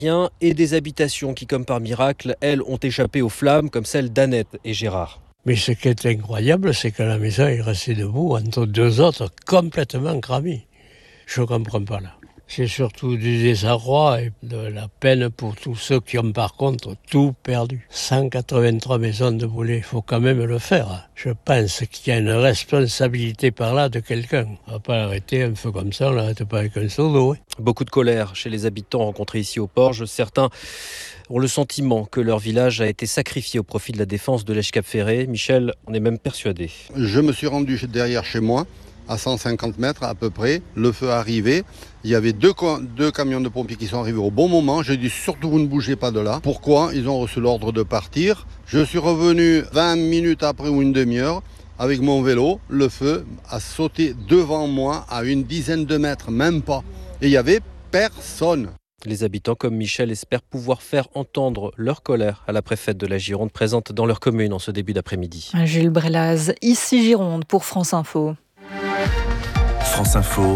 Et des habitations qui, comme par miracle, elles ont échappé aux flammes, comme celle d'Annette et Gérard. Mais ce qui est incroyable, c'est que la maison est restée debout entre deux autres complètement cramées. Je ne comprends pas là. C'est surtout du désarroi et de la peine pour tous ceux qui ont par contre tout perdu. 183 maisons de brûlées, il faut quand même le faire. Je pense qu'il y a une responsabilité par là de quelqu'un. On va pas arrêter un feu comme ça, on n'arrête pas avec un seau d'eau. Beaucoup de colère chez les habitants rencontrés ici au Porge. Certains ont le sentiment que leur village a été sacrifié au profit de la défense de l'Esch-Cap-Ferré. Michel en est même persuadé. Je me suis rendu derrière chez moi, à 150 mètres à peu près. Le feu arrivait. Il y avait deux camions de pompiers qui sont arrivés au bon moment. J'ai dit surtout vous ne bougez pas de là. Pourquoi ? Ils ont reçu l'ordre de partir. Je suis revenu 20 minutes après ou une demi-heure avec mon vélo. Le feu a sauté devant moi à une dizaine de mètres, même pas. Et il n'y avait personne. Les habitants comme Michel espèrent pouvoir faire entendre leur colère à la préfète de la Gironde présente dans leur commune en ce début d'après-midi. Jules Brelaz, ici Gironde pour France Info. France Info,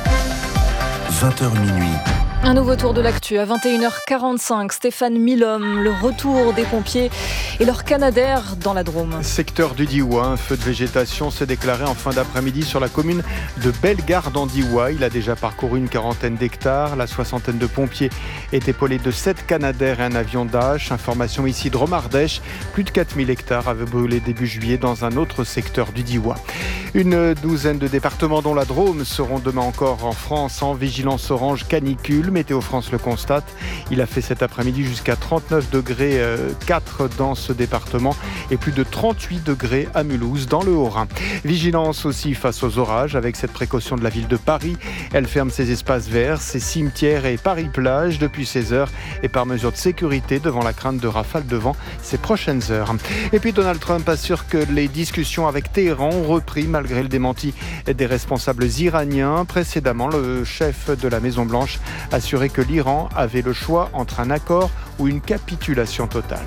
20h minuit. Un nouveau tour de l'actu à 21h45. Stéphane Milhomme, le retour des pompiers et leur Canadair dans la Drôme. Secteur du Diois, un feu de végétation s'est déclaré en fin d'après-midi sur la commune de Bellegarde en Diois. Il a déjà parcouru une quarantaine d'hectares. La soixantaine de pompiers est épaulée de 7 Canadair et un avion Dash. Information ici de Romardèche. Plus de 4000 hectares avaient brûlé début juillet dans un autre secteur du Diois. Une douzaine de départements dont la Drôme seront demain encore en France en vigilance orange canicule. Météo France le constate. Il a fait cet après-midi jusqu'à 39 degrés 4 dans ce département et plus de 38 degrés à Mulhouse dans le Haut-Rhin. Vigilance aussi face aux orages avec cette précaution de la ville de Paris. Elle ferme ses espaces verts, ses cimetières et Paris-Plage depuis 16 heures et par mesure de sécurité devant la crainte de rafales de vent ces prochaines heures. Et puis Donald Trump assure que les discussions avec Téhéran ont repris malgré le démenti des responsables iraniens. Précédemment, le chef de la Maison-Blanche a assuré que l'Iran avait le choix entre un accord ou une capitulation totale.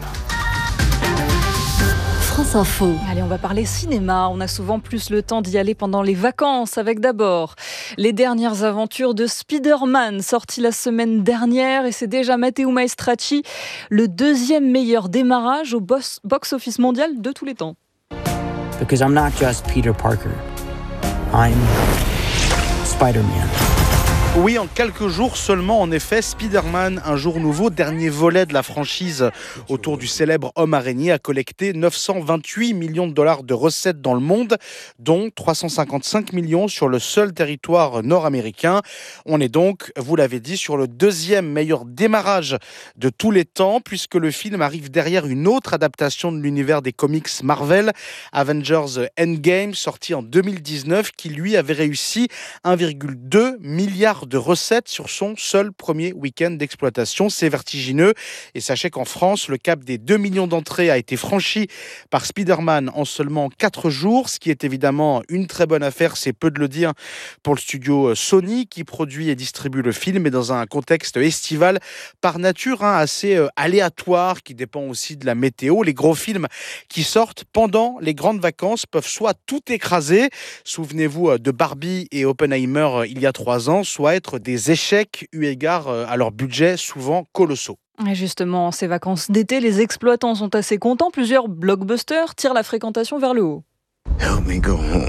France Info. Allez, on va parler cinéma. On a souvent plus le temps d'y aller pendant les vacances avec d'abord les dernières aventures de Spider-Man, sorti la semaine dernière, et c'est déjà Matteo Maestracci, le deuxième meilleur démarrage au box-office mondial de tous les temps. Because I'm not just Peter Parker. I'm Spider-Man. Oui, en quelques jours seulement, en effet, Spider-Man, un jour nouveau, dernier volet de la franchise autour du célèbre homme araignée, a collecté 928 millions de dollars de recettes dans le monde, dont 355 millions sur le seul territoire nord-américain. On est donc, vous l'avez dit, sur le deuxième meilleur démarrage de tous les temps, puisque le film arrive derrière une autre adaptation de l'univers des comics Marvel, Avengers Endgame, sorti en 2019, qui lui avait réussi 1,2 milliard de recettes sur son seul premier week-end d'exploitation. C'est vertigineux. Et sachez qu'en France, le cap des 2 millions d'entrées a été franchi par Spider-Man en seulement 4 jours, ce qui est évidemment une très bonne affaire, c'est peu de le dire, pour le studio Sony qui produit et distribue le film, et dans un contexte estival par nature assez aléatoire, qui dépend aussi de la météo. Les gros films qui sortent pendant les grandes vacances peuvent soit tout écraser, souvenez-vous de Barbie et Oppenheimer il y a 3 ans, soit être des échecs eu égard à leur budget souvent colossaux. Et justement, ces vacances d'été, les exploitants sont assez contents. Plusieurs blockbusters tirent la fréquentation vers le haut. Help me go home.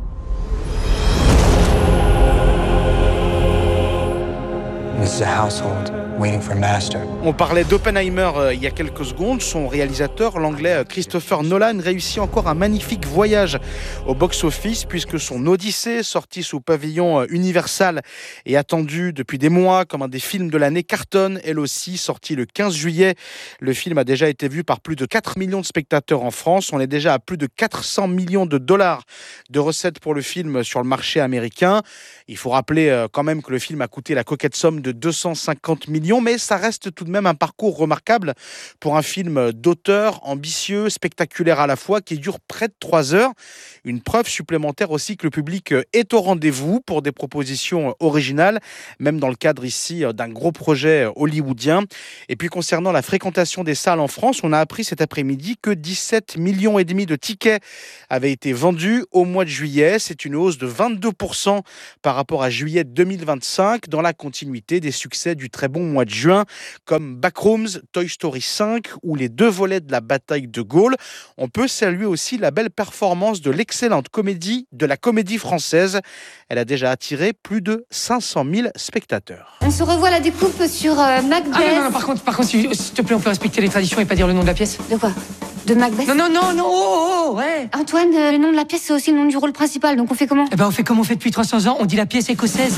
This is a household waiting for a master. On parlait d'Oppenheimer il y a quelques secondes. Son réalisateur, l'anglais Christopher Nolan, réussit encore un magnifique voyage au box-office puisque son Odyssée, sorti sous pavillon Universal et attendu depuis des mois comme un des films de l'année, cartonne elle aussi, sorti le 15 juillet. Le film a déjà été vu par plus de 4 millions de spectateurs en France. On est déjà à plus de 400 millions de dollars de recettes pour le film sur le marché américain. Il faut rappeler quand même que le film a coûté la coquette somme de 250 millions, mais ça reste tout de même un parcours remarquable pour un film d'auteur, ambitieux, spectaculaire à la fois, qui dure près de 3 heures. Une preuve supplémentaire aussi que le public est au rendez-vous pour des propositions originales, même dans le cadre ici d'un gros projet hollywoodien. Et puis concernant la fréquentation des salles en France, on a appris cet après-midi que 17,5 millions de tickets avaient été vendus au mois de juillet. C'est une hausse de 22% par rapport à juillet 2025, dans la continuité des succès du très bon mois mois de juin, comme Backrooms, Toy Story 5 ou les 2 volets de la bataille de Gaulle. On peut saluer aussi la belle performance de l'excellente comédie de la Comédie Française. Elle a déjà attiré plus de 500 000 spectateurs. On se revoit la découpe sur Macbeth. Ah non, par contre, s'il te plaît, on peut respecter les traditions et pas dire le nom de la pièce. De quoi? De Macbeth? Non, ouais. Antoine, le nom de la pièce, c'est aussi le nom du rôle principal, donc on fait comment? Eh ben, on fait comme on fait depuis 300 ans, on dit la pièce écossaise.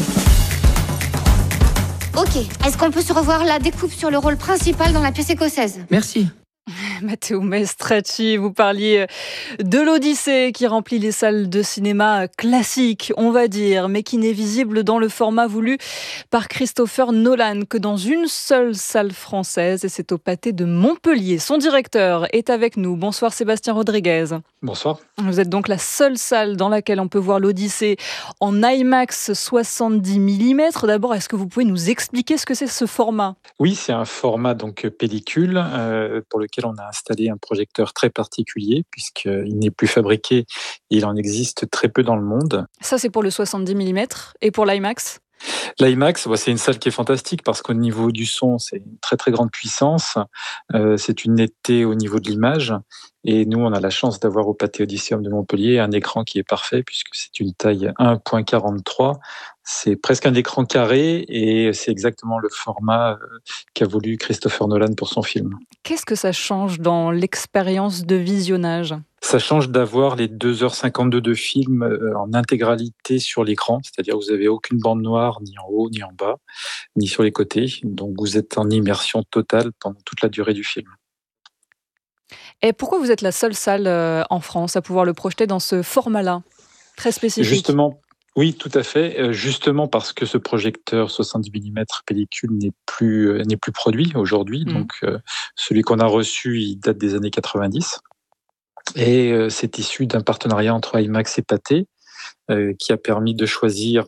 Ok, est-ce qu'on peut se revoir la découpe sur le rôle principal dans la pièce écossaise? Merci. Matteo Maestracci, vous parliez de l'Odyssée qui remplit les salles de cinéma classiques, on va dire, mais qui n'est visible dans le format voulu par Christopher Nolan que dans une seule salle française, et c'est au Pâté de Montpellier. Son directeur est avec nous. Bonsoir Sébastien Rodriguez. Bonsoir. Vous êtes donc la seule salle dans laquelle on peut voir l'Odyssée en IMAX 70 mm. D'abord, est-ce que vous pouvez nous expliquer ce que c'est ce format ? Oui, c'est un format donc pellicule pour lequel on a installé un projecteur très particulier puisqu'il n'est plus fabriqué, il en existe très peu dans le monde. Ça, c'est pour le 70 mm et pour l'IMAX ? L'IMAX, c'est une salle qui est fantastique parce qu'au niveau du son, c'est une très très grande puissance. C'est une netteté au niveau de l'image. Et nous, on a la chance d'avoir au Pâté Odysseum de Montpellier un écran qui est parfait puisque c'est une taille 1.43. C'est presque un écran carré et c'est exactement le format qu'a voulu Christopher Nolan pour son film. Qu'est-ce que ça change dans l'expérience de visionnage ? Ça change d'avoir les 2h52 de film en intégralité sur l'écran, c'est-à-dire que vous n'avez aucune bande noire, ni en haut, ni en bas, ni sur les côtés. Donc vous êtes en immersion totale pendant toute la durée du film. Et pourquoi vous êtes la seule salle en France à pouvoir le projeter dans ce format-là, très spécifique ? Justement, oui, tout à fait. Justement parce que ce projecteur 70 mm pellicule n'est plus produit aujourd'hui. Donc celui qu'on a reçu, il date des années 90. Et c'est issu d'un partenariat entre IMAX et Pâté qui a permis de choisir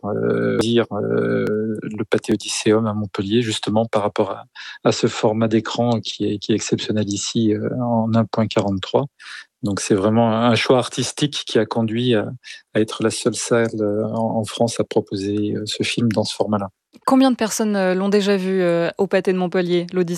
le Pâté Odysseum à Montpellier justement par rapport à ce format d'écran qui est exceptionnel ici en 1.43. Donc c'est vraiment un choix artistique qui a conduit à être la seule salle en France à proposer ce film dans ce format-là. Combien de personnes l'ont déjà vu au Pâté de Montpellier, l'Odyssée ?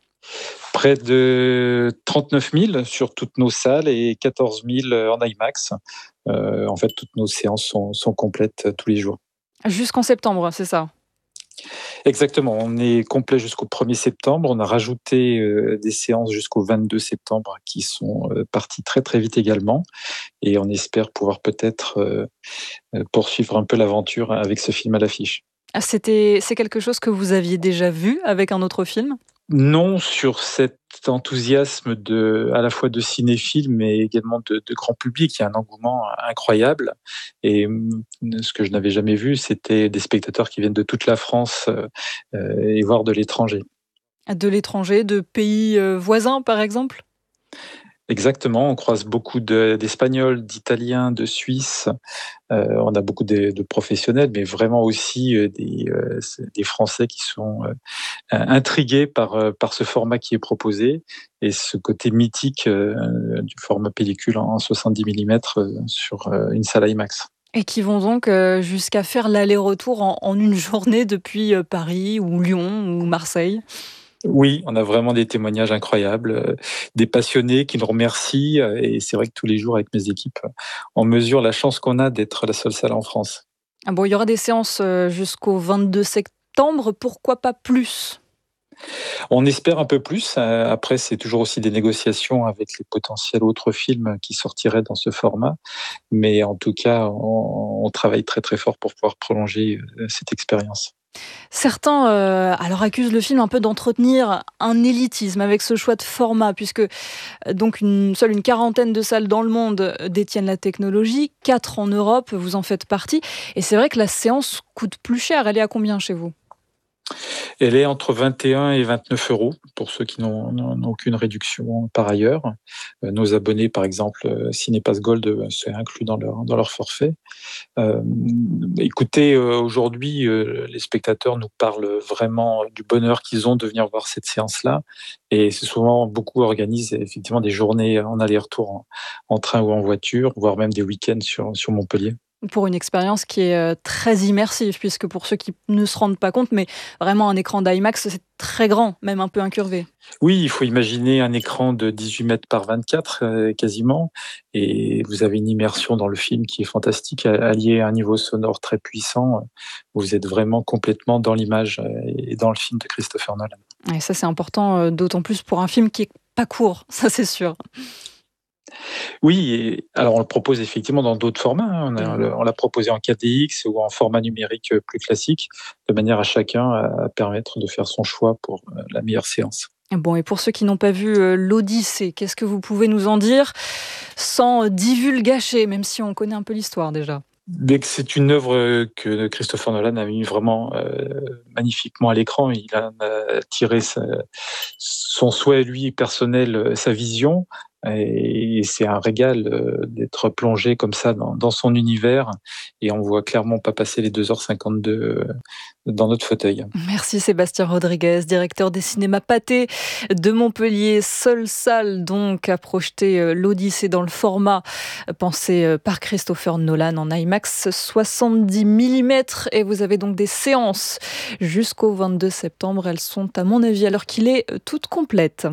Près de 39 000 sur toutes nos salles et 14 000 en IMAX. En fait, toutes nos séances sont complètes tous les jours. Jusqu'en septembre, c'est ça ? Exactement, on est complet jusqu'au 1er septembre. On a rajouté des séances jusqu'au 22 septembre qui sont parties très très vite également. Et on espère pouvoir peut-être poursuivre un peu l'aventure avec ce film à l'affiche. C'est quelque chose que vous aviez déjà vu avec un autre film ? Non, sur cet enthousiasme à la fois de cinéphiles, mais également de grand public. Il y a un engouement incroyable. Et ce que je n'avais jamais vu, c'était des spectateurs qui viennent de toute la France et voire de l'étranger. De l'étranger, de pays voisins, par exemple ? Exactement, on croise beaucoup d'Espagnols, d'Italiens, de Suisses. On a beaucoup de professionnels, mais vraiment aussi des Français qui sont intrigués par ce format qui est proposé et ce côté mythique du format pellicule en 70 mm sur une salle IMAX. Et qui vont donc jusqu'à faire l'aller-retour en une journée depuis Paris ou Lyon ou Marseille ? Oui, on a vraiment des témoignages incroyables, des passionnés qui nous remercient. Et c'est vrai que tous les jours, avec mes équipes, on mesure la chance qu'on a d'être la seule salle en France. Ah bon, il y aura des séances jusqu'au 22 septembre. Pourquoi pas plus ? On espère un peu plus. Après, c'est toujours aussi des négociations avec les potentiels autres films qui sortiraient dans ce format. Mais en tout cas, on travaille très très fort pour pouvoir prolonger cette expérience. Certains alors accusent le film un peu d'entretenir un élitisme avec ce choix de format, puisque donc seule une quarantaine de salles dans le monde détiennent la technologie, 4 en Europe, vous en faites partie. Et c'est vrai que la séance coûte plus cher. Elle est à combien chez vous ? Elle est entre 21 et 29 euros pour ceux qui n'ont aucune réduction par ailleurs. Nos abonnés, par exemple, Cinépass Gold, c'est inclus dans leur forfait. Écoutez, aujourd'hui, les spectateurs nous parlent vraiment du bonheur qu'ils ont de venir voir cette séance-là. Et c'est souvent, beaucoup organisent effectivement des journées en aller-retour en train ou en voiture, voire même des week-ends sur Montpellier. Pour une expérience qui est très immersive, puisque pour ceux qui ne se rendent pas compte, mais vraiment un écran d'IMAX, c'est très grand, même un peu incurvé. Oui, il faut imaginer un écran de 18 mètres par 24 quasiment, et vous avez une immersion dans le film qui est fantastique, alliée à un niveau sonore très puissant. Vous êtes vraiment complètement dans l'image et dans le film de Christopher Nolan. Et ça, c'est important, d'autant plus pour un film qui est pas court, ça c'est sûr. Oui, et alors on le propose effectivement dans d'autres formats. On l'a proposé en 4DX ou en format numérique plus classique, de manière à chacun à permettre de faire son choix pour la meilleure séance. Bon, et pour ceux qui n'ont pas vu l'Odyssée, qu'est-ce que vous pouvez nous en dire sans divulgacher, même si on connaît un peu l'histoire déjà? C'est une œuvre que Christopher Nolan a mis vraiment magnifiquement à l'écran. Il a tiré son souhait, lui, personnel, sa vision. Et c'est un régal d'être plongé comme ça dans son univers. Et on voit clairement pas passer les 2h52 dans notre fauteuil. Merci Sébastien Rodriguez, directeur des cinémas Pathé de Montpellier. Seule salle donc à projeter l'Odyssée dans le format pensé par Christopher Nolan en IMAX 70 mm. Et vous avez donc des séances jusqu'au 22 septembre. Elles sont, à mon avis, à l'heure qu'il est, toutes complètes.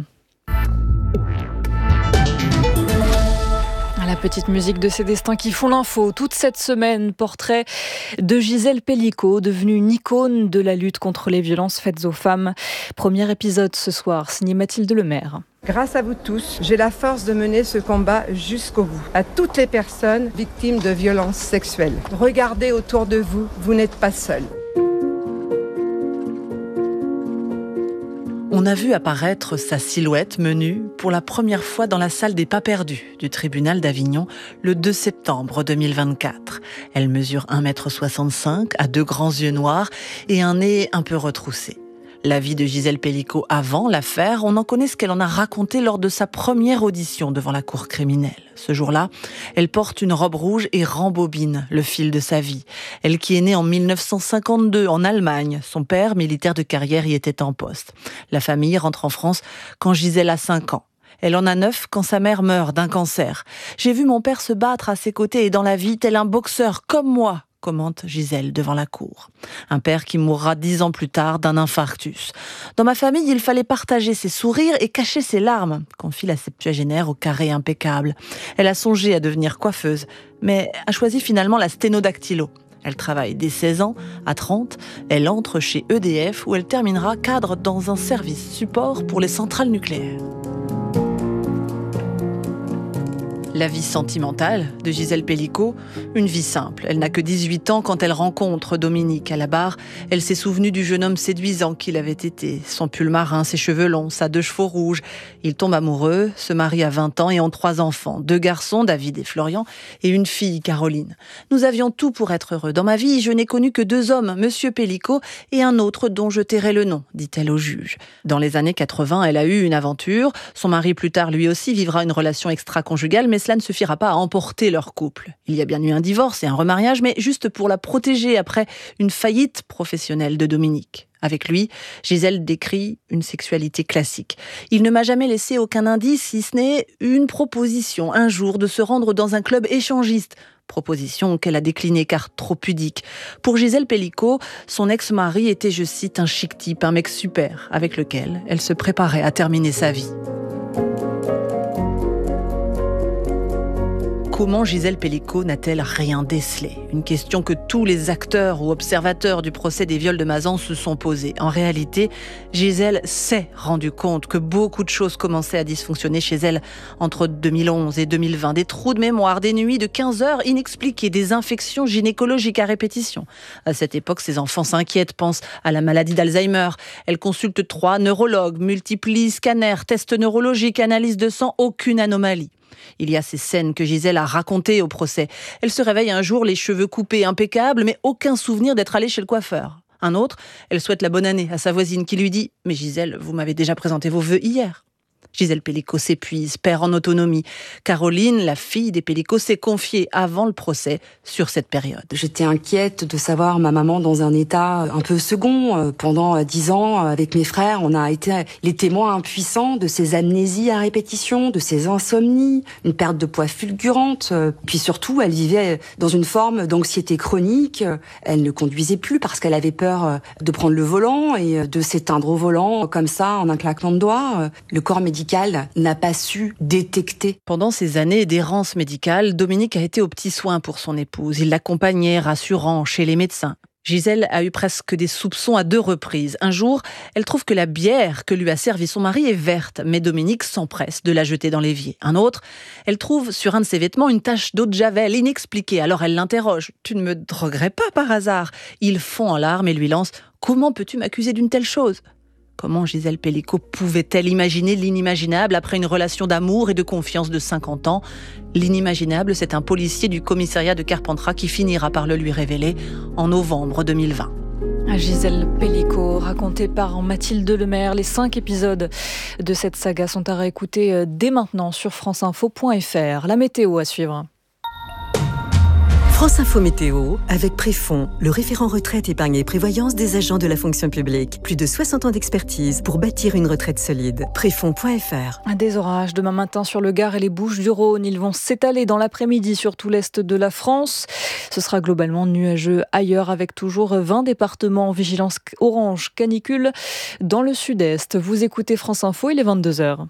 La petite musique de ces destins qui font l'info. Toute cette semaine, portrait de Gisèle Pelicot, devenue une icône de la lutte contre les violences faites aux femmes. Premier épisode ce soir, signé Mathilde Lemaire. Grâce à vous tous, j'ai la force de mener ce combat jusqu'au bout. À toutes les personnes victimes de violences sexuelles. Regardez autour de vous, vous n'êtes pas seuls. On a vu apparaître sa silhouette menue pour la première fois dans la salle des pas perdus du tribunal d'Avignon le 2 septembre 2024. Elle mesure 1,65 m, a 2 grands yeux noirs et un nez un peu retroussé. La vie de Gisèle Pelicot avant l'affaire, on en connaît ce qu'elle en a raconté lors de sa première audition devant la cour criminelle. Ce jour-là, elle porte une robe rouge et rembobine le fil de sa vie. Elle qui est née en 1952 en Allemagne. Son père, militaire de carrière, y était en poste. La famille rentre en France quand Gisèle a 5 ans. Elle en a 9 quand sa mère meurt d'un cancer. « J'ai vu mon père se battre à ses côtés et dans la vie, tel un boxeur comme moi », commente Gisèle devant la cour. Un père qui mourra 10 ans plus tard d'un infarctus. Dans ma famille, il fallait partager ses sourires et cacher ses larmes, confie la septuagénaire au carré impeccable. Elle a songé à devenir coiffeuse, mais a choisi finalement la sténodactylo. Elle travaille dès 16 ans, à 30, elle entre chez EDF où elle terminera cadre dans un service support pour les centrales nucléaires. La vie sentimentale de Gisèle Pelicot, une vie simple. Elle n'a que 18 ans quand elle rencontre Dominique à la barre. Elle s'est souvenue du jeune homme séduisant qu'il avait été. Son pull marin, ses cheveux longs, sa 2 chevaux rouges. Ils tombent amoureux, se marient à 20 ans et ont 3 enfants. 2 garçons, David et Florian, et une fille, Caroline. Nous avions tout pour être heureux. Dans ma vie, je n'ai connu que 2 hommes, Monsieur Pelicot et un autre dont je tairai le nom, dit-elle au juge. Dans les années 80, elle a eu une aventure. Son mari, plus tard, lui aussi, vivra une relation extra-conjugale, mais cela ne suffira pas à emporter leur couple. Il y a bien eu un divorce et un remariage, mais juste pour la protéger après une faillite professionnelle de Dominique. Avec lui, Gisèle décrit une sexualité classique. Il ne m'a jamais laissé aucun indice, si ce n'est une proposition, un jour, de se rendre dans un club échangiste. Proposition qu'elle a déclinée car trop pudique. Pour Gisèle Pelicot, son ex-mari était, je cite, un chic type, un mec super, avec lequel elle se préparait à terminer sa vie. Comment Gisèle Pelicot n'a-t-elle rien décelé ? Une question que tous les acteurs ou observateurs du procès des viols de Mazan se sont posés. En réalité, Gisèle s'est rendue compte que beaucoup de choses commençaient à dysfonctionner chez elle entre 2011 et 2020. Des trous de mémoire, des nuits de 15 heures inexpliquées, des infections gynécologiques à répétition. À cette époque, ses enfants s'inquiètent, pensent à la maladie d'Alzheimer. Elle consulte 3 neurologues, multiplie scanners, tests neurologiques, analyse de sang, aucune anomalie. Il y a ces scènes que Gisèle a racontées au procès. Elle se réveille un jour, les cheveux coupés, impeccables, mais aucun souvenir d'être allée chez le coiffeur. Un autre, elle souhaite la bonne année à sa voisine qui lui dit « Mais Gisèle, vous m'avez déjà présenté vos vœux hier ». Gisèle Pellico s'épuise, perd en autonomie. Caroline, la fille des Pellico, s'est confiée avant le procès sur cette période. J'étais inquiète de savoir ma maman dans un état un peu second. Pendant 10 ans, avec mes frères, on a été les témoins impuissants de ces amnésies à répétition, de ces insomnies, une perte de poids fulgurante. Puis surtout, elle vivait dans une forme d'anxiété chronique. Elle ne conduisait plus parce qu'elle avait peur de prendre le volant et de s'éteindre au volant comme ça en un claquement de doigts. Le corps médical n'a pas su détecter. Pendant ces années d'errance médicale, Dominique a été aux petits soins pour son épouse. Il l'accompagnait, rassurant, chez les médecins. Gisèle a eu presque des soupçons à 2 reprises. Un jour, elle trouve que la bière que lui a servie son mari est verte, mais Dominique s'empresse de la jeter dans l'évier. Un autre, elle trouve sur un de ses vêtements une tache d'eau de javel inexpliquée. Alors elle l'interroge. « Tu ne me droguerais pas par hasard ?» Il fond en larmes et lui lance « Comment peux-tu m'accuser d'une telle chose ?» Comment Gisèle Pellico pouvait-elle imaginer l'inimaginable après une relation d'amour et de confiance de 50 ans ? L'inimaginable, c'est un policier du commissariat de Carpentras qui finira par le lui révéler en novembre 2020. Gisèle Pellico, racontée par Mathilde Lemaire. Les 5 épisodes de cette saga sont à réécouter dès maintenant sur franceinfo.fr. La météo à suivre. France Info Météo, avec Préfond, le référent retraite, épargne et prévoyance des agents de la fonction publique. Plus de 60 ans d'expertise pour bâtir une retraite solide. Préfond.fr. Des orages demain matin sur le Gard et les Bouches-du-Rhône. Ils vont s'étaler dans l'après-midi sur tout l'est de la France. Ce sera globalement nuageux ailleurs avec toujours 20 départements en vigilance orange canicule dans le sud-est. Vous écoutez France Info, il est 22h.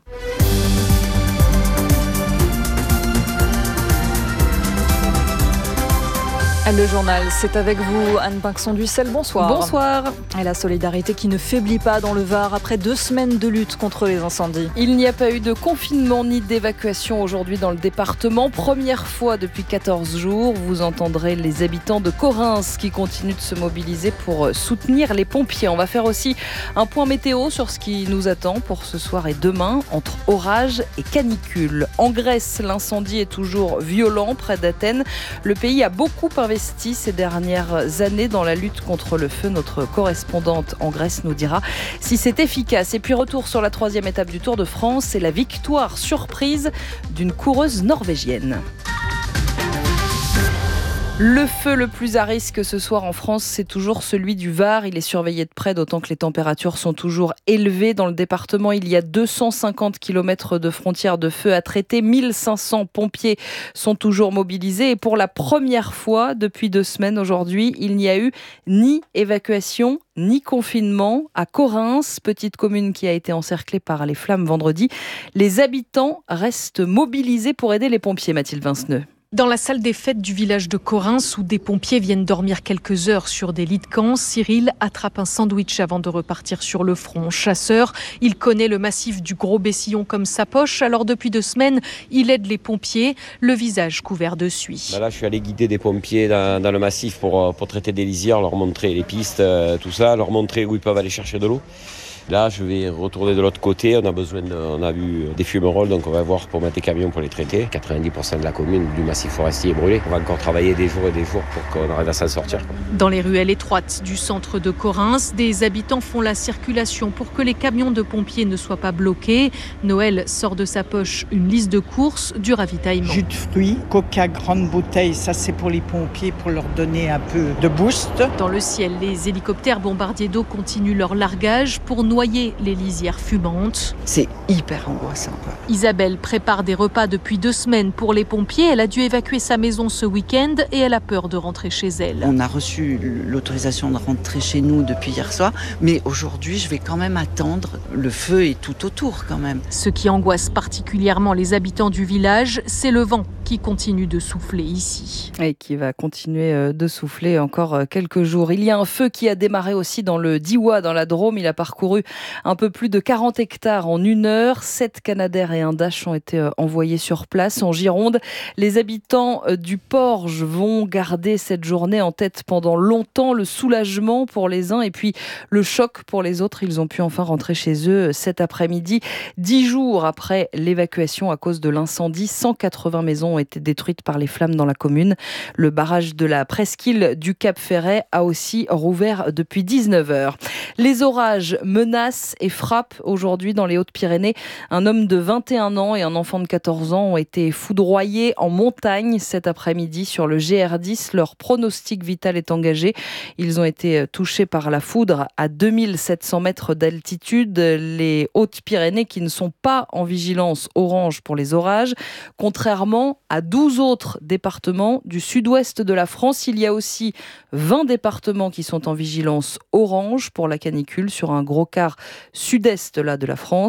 Le journal, c'est avec vous, Anne Pinxon-Dussel, bonsoir. Bonsoir. Et la solidarité qui ne faiblit pas dans le Var après 2 semaines de lutte contre les incendies. Il n'y a pas eu de confinement ni d'évacuation aujourd'hui dans le département. Première fois depuis 14 jours, vous entendrez les habitants de Correns qui continuent de se mobiliser pour soutenir les pompiers. On va faire aussi un point météo sur ce qui nous attend pour ce soir et demain, entre orage et canicule. En Grèce, l'incendie est toujours violent près d'Athènes. Le pays a beaucoup investi ces dernières années dans la lutte contre le feu. Notre correspondante en Grèce nous dira si c'est efficace. Et puis retour sur la 3e étape du Tour de France et la victoire surprise d'une coureuse norvégienne. Le feu le plus à risque ce soir en France, c'est toujours celui du Var. Il est surveillé de près, d'autant que les températures sont toujours élevées. Dans le département, il y a 250 km de frontières de feu à traiter. 1500 pompiers sont toujours mobilisés. Et pour la première fois depuis 2 semaines aujourd'hui, il n'y a eu ni évacuation, ni confinement à Correns, petite commune qui a été encerclée par les flammes vendredi. Les habitants restent mobilisés pour aider les pompiers, Mathilde Vinceneux. Dans la salle des fêtes du village de Correns, où des pompiers viennent dormir quelques heures sur des lits de camp, Cyril attrape un sandwich avant de repartir sur le front. Chasseur, il connaît le massif du Gros Bessillon comme sa poche. Alors depuis 2 semaines, il aide les pompiers, le visage couvert de suie. Là, je suis allé guider des pompiers dans le massif pour traiter des lisières, leur montrer les pistes, tout ça, leur montrer où ils peuvent aller chercher de l'eau. Là, je vais retourner de l'autre côté. On a vu des fumerolles, donc on va voir pour mettre des camions pour les traiter. 90% de la commune du massif forestier est brûlé. On va encore travailler des jours et des jours pour qu'on arrive à s'en sortir. Dans les ruelles étroites du centre de Correns, des habitants font la circulation pour que les camions de pompiers ne soient pas bloqués. Noël sort de sa poche une liste de courses, du ravitaillement. Jus de fruits, coca, grande bouteille, ça c'est pour les pompiers pour leur donner un peu de boost. Dans le ciel, les hélicoptères bombardiers d'eau continuent leur largage pour noyer les lisières fumantes. C'est hyper angoissant, quoi. Isabelle prépare des repas depuis 2 semaines pour les pompiers. Elle a dû évacuer sa maison ce week-end et elle a peur de rentrer chez elle. On a reçu l'autorisation de rentrer chez nous depuis hier soir, mais aujourd'hui je vais quand même attendre. Le feu est tout autour quand même. Ce qui angoisse particulièrement les habitants du village, c'est le vent qui continue de souffler ici. Et qui va continuer de souffler encore quelques jours. Il y a un feu qui a démarré aussi dans le Diois, dans la Drôme. Il a parcouru un peu plus de 40 hectares en 1 heure. 7 Canadair et un Dash ont été envoyés sur place. En Gironde, les habitants du Porge vont garder cette journée en tête pendant longtemps. Le soulagement pour les uns et puis le choc pour les autres. Ils ont pu enfin rentrer chez eux cet après-midi. 10 jours après l'évacuation à cause de l'incendie, 180 maisons ont été détruites par les flammes dans la commune. Le barrage de la presqu'île du Cap Ferret a aussi rouvert depuis 19h. Les orages menacent et frappent aujourd'hui dans les Hautes-Pyrénées. Un homme de 21 ans et un enfant de 14 ans ont été foudroyés en montagne cet après-midi sur le GR10. Leur pronostic vital est engagé. Ils ont été touchés par la foudre à 2700 mètres d'altitude. Les Hautes-Pyrénées qui ne sont pas en vigilance orange pour les orages, contrairement à 12 autres départements du sud-ouest de la France. Il y a aussi 20 départements qui sont en vigilance orange pour la canicule sur un gros quart sud-est là, de la France.